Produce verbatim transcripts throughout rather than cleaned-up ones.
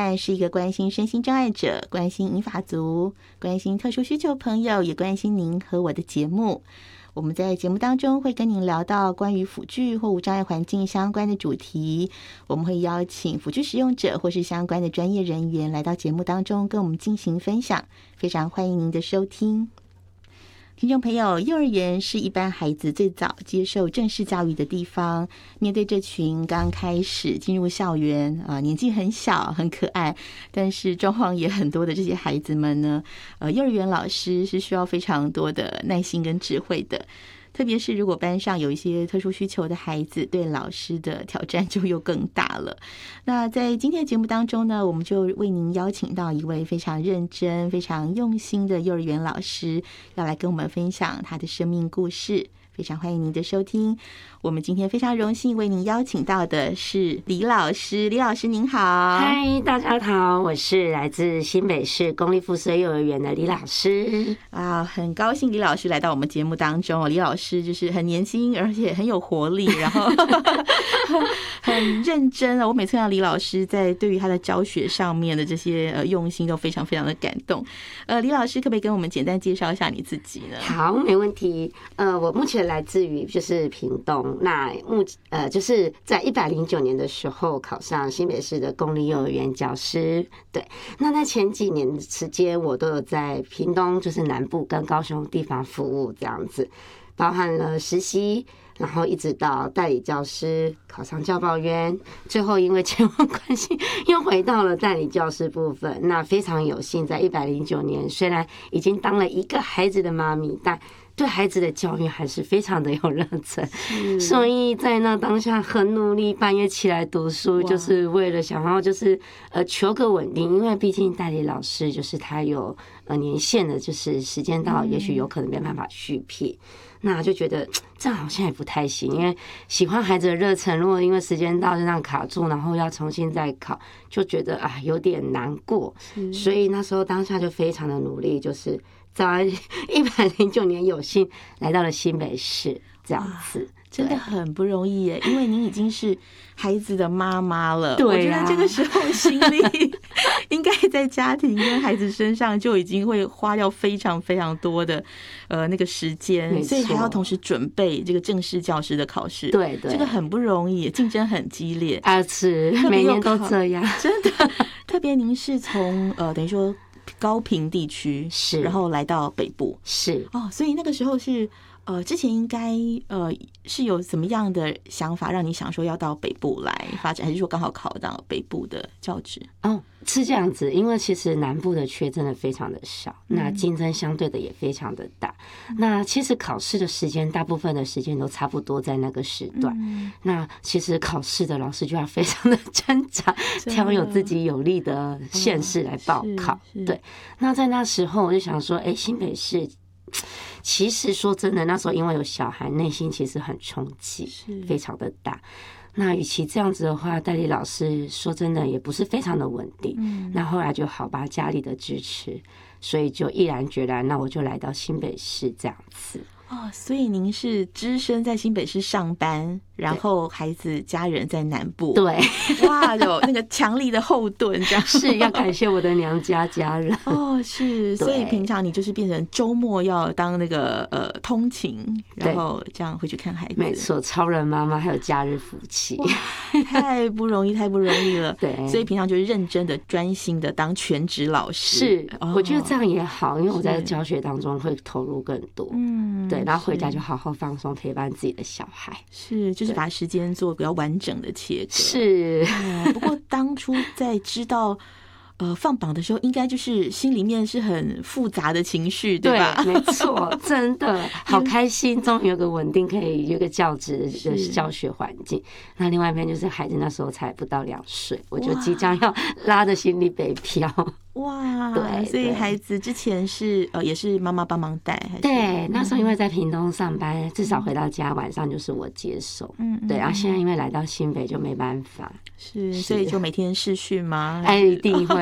管是一个关心身心障碍者、关心银发族、关心特殊需求朋友，也关心您和我的节目。我们在节目当中会跟您聊到关于辅具或无障碍环境相关的主题，我们会邀请辅具使用者或是相关的专业人员来到节目当中跟我们进行分享，非常欢迎您的收听。听众朋友，幼儿园是一般孩子最早接受正式教育的地方。面对这群刚开始进入校园啊、呃，年纪很小、很可爱，但是状况也很多的这些孩子们呢，呃，幼儿园老师是需要非常多的耐心跟智慧的。特别是如果班上有一些特殊需求的孩子，对老师的挑战就又更大了。那在今天的节目当中呢，我们就为您邀请到一位非常认真、非常用心的幼儿园老师，要来跟我们分享他的生命故事。非常欢迎您的收听。我们今天非常荣幸为您邀请到的是李老师。李老师您好。 嗨，大家好，我是来自新北市公立附设幼儿园的李老师啊，很高兴李老师来到我们节目当中。李老师就是很年轻，而且很有活力，然后很认真。我每次看到李老师在对于他的教学上面的这些呃用心，都非常非常的感动。呃，李老师可不可以跟我们简单介绍一下你自己呢？ 好，没问题。呃，我目前来自于就是屏东。那目呃就是在一百零九年的时候考上新北市的公立幼儿园教师，对。那在前几年的时间，我都有在屏东就是南部跟高雄地方服务这样子，包含了实习，然后一直到代理教师，考上教保员，最后因为前后关系又回到了代理教师部分。那非常有幸，在一百零九年，虽然已经当了一个孩子的妈咪，但对孩子的教育还是非常的有热忱，所以在那当下很努力，半夜起来读书，就是为了想要就是呃求个稳定，因为毕竟代理老师就是他有呃年限的，就是时间到，也许有可能没办法续聘。那就觉得这样好像也不太行，因为喜欢孩子的热忱，如果因为时间到就这样卡住，然后要重新再考，就觉得啊有点难过。所以那时候当下就非常的努力，就是在一百零九年有幸来到了新北市这样子。 真的很不容易耶，因为您已经是孩子的妈妈了。 对啊， 我觉得这个时候心力应该在家庭跟孩子身上就已经会花掉非常非常多的呃那个时间，所以还要同时准备这个正式教师的考试。对对，这个很不容易，竞争很激烈。 啊，是每年都这样， 真的。特别您是从呃等于说高屏地区是，然后来到北部是哦，所以那个时候是。呃，之前应该呃是有怎么样的想法让你想说要到北部来发展，还是说刚好考到北部的教职？ 哦，是这样子，因为其实南部的缺真的非常的少，那竞争相对的也非常的大。嗯、那其实考试的时间，大部分的时间都差不多在那个时段。嗯、那其实考试的老师就要非常的挣扎，挑有自己有利的县市来报考。嗯、对，那在那时候我就想说，哎，新北市。其实说真的，那时候因为有小孩，内心其实很冲击，非常的大。那与其这样子的话，代理老师说真的也不是非常的稳定。嗯，那后来就好吧，家里的支持，所以就毅然决然，那我就来到新北市这样子。 哦，所以您是只身在新北市上班，然后孩子家人在南部。 对， 哇，有那个强力的后盾，这样是要感谢我的娘家家人。 哦，是，所以平常你就是变成周末要当那个呃通勤，然后这样回去看孩子。 没错，超人妈妈还有假日夫妻， 太不容易，太不容易了。 对， 所以平常就是认真的、专心的当全职老师。 是，哦、我觉得这样也好，因为我在教学当中会投入更多。嗯，对。然后回家就好好放松，陪伴自己的小孩。 是，就是把时间做比较完整的切割。 是、 嗯，不过当初在知道呃放榜的时候，应该就是心里面是很复杂的情绪，对吧？ 对，没错，真的好开心，终于有个稳定可以有个教职的教学环境。那另外一边就是孩子那时候才不到两岁，我就即将要拉着行李北漂。 哇，对，所以孩子之前是呃也是妈妈帮忙带，还是对，那时候因为在屏东上班，至少回到家晚上就是我接手，嗯，对，然后现在因为来到新北就没办法， 是，所以就每天视讯吗？ 哎，一定会，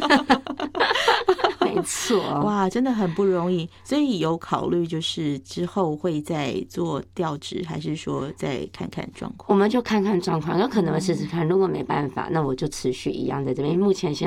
没错， 哇，真的很不容易，所以有考虑就是之后会再做调职，还是说再看看状况？ 我们就看看状况，有可能试试看，如果没办法，那我就持续一样在这边，因为目前现